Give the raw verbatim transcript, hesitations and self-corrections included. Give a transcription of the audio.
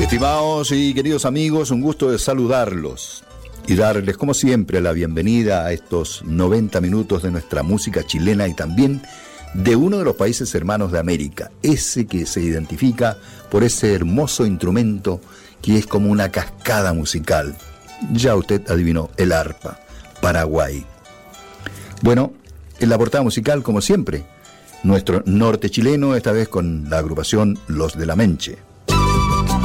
Estimados y queridos amigos, un gusto de saludarlos y darles, como siempre, la bienvenida a estos noventa minutos de nuestra música chilena y también de uno de los países hermanos de América, ese que se identifica por ese hermoso instrumento que es como una cascada musical. Ya usted adivinó, el arpa, Paraguay. Bueno, en la portada musical, como siempre, nuestro norte chileno, esta vez con la agrupación Los de la Menche.